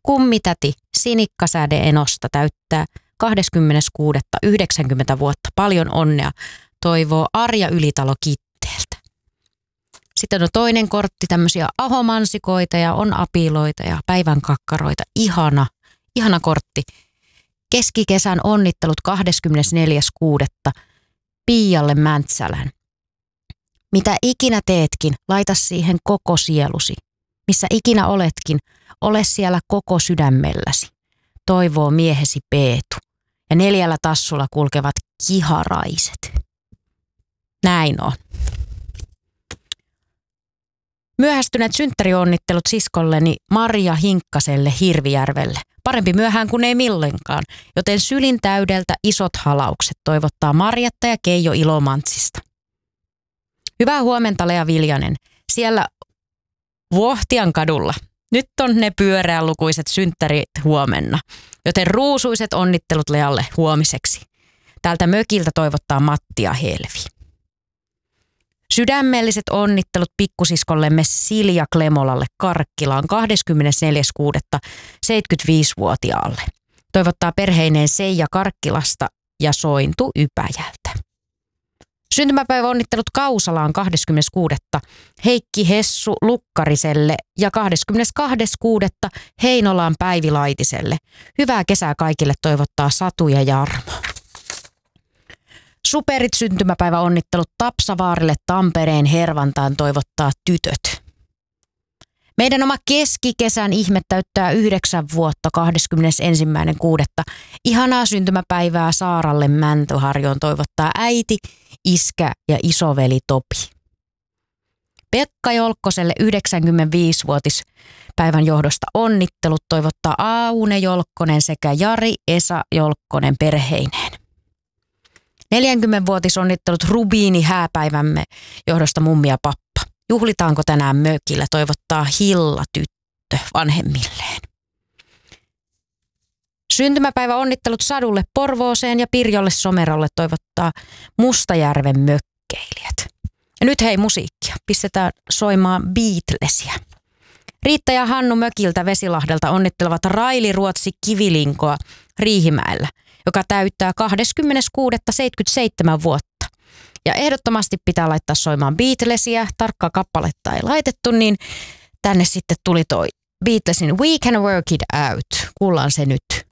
Kummitäti Sinikkasäde Enosta täyttää 26.90 vuotta. Paljon onnea, toivoo Arja Ylitalo Kitteeltä. Sitten on toinen kortti, tämmöisiä ahomansikoita ja on apiloita ja päivän kakkaroita. Ihana kortti. Keskikesän onnittelut 24.6. Piialle Mäntsälän. Mitä ikinä teetkin, laita siihen koko sielusi. Missä ikinä oletkin, ole siellä koko sydämelläsi. Toivoo miehesi Peetu. Ja 4 tassulla kulkevat kiharaiset. Näin on. Myöhästyneet synttärionnittelut siskolleni Marja Hinkkaselle Hirvijärvelle. Parempi myöhään kuin ei milloinkaan, joten sylin täydeltä isot halaukset toivottaa Marjatta ja Keijo Ilomantsista. Hyvää huomenta, Lea Viljanen. Siellä Vuohtian kadulla. Nyt on ne pyöreänlukuiset synttärit huomenna, joten ruusuiset onnittelut Lealle huomiseksi. Täältä mökiltä toivottaa Matti ja Helvi. Sydämelliset onnittelut pikkusiskollemme Silja Klemolalle Karkkilaan 24.6. 75-vuotiaalle. Toivottaa perheineen Seija Karkkilasta ja Sointu Ypäjältä. Syntymäpäiväonnittelut Kausalaan 26. Heikki Hessu Lukkariselle ja 22.6. Heinolaan Päivi Laitiselle. Hyvää kesää kaikille toivottaa Satu ja Jarmo. Superit syntymäpäiväonnittelut Tapsavaarille Tampereen Hervantaan toivottaa tytöt. Meidän oma keskikesän ihme täyttää 9 vuotta 21.6. Ihanaa syntymäpäivää Saaralle Mäntyharjoon toivottaa äiti, iskä ja isoveli Topi. Pekka Jolkkoselle 95-vuotispäivän johdosta onnittelut toivottaa Aune Jolkkonen sekä Jari Esa Jolkkonen perheineen. 40-vuotisonnittelut Rubiini hääpäivämme johdosta mummi ja pappa. Juhlitaanko tänään mökillä, toivottaa Hilla tyttö vanhemmilleen. Syntymäpäiväonnittelut Sadulle Porvooseen ja Pirjolle Somerolle toivottaa Mustajärven mökkeilijät. Ja nyt hei musiikkia, pistetään soimaan Beatlesia. Riitta ja Hannu mökiltä Vesilahdelta onnittelevat Raili Ruotsi Kivilinkoa Riihimäellä, joka täyttää 26.77 vuotta. Ja ehdottomasti pitää laittaa soimaan Beatlesia, tarkkaa kappaletta ei laitettu, niin tänne sitten tuli toi Beatlesin We Can Work It Out. Kuullaan se nyt.